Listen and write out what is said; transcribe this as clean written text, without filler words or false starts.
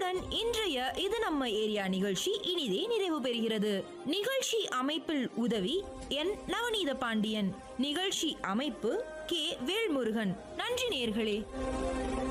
இத்துடன் இன்றைய இது நம்ம ஏரியா நிகழ்ச்சி இனிதே நிறைவு பெறுகிறது. நிகழ்ச்சி அமைப்பில் உதவி என் நவநீத பாண்டியன், நிகழ்ச்சி அமைப்பு கே வேல்முருகன். நன்றி நேயர்களே.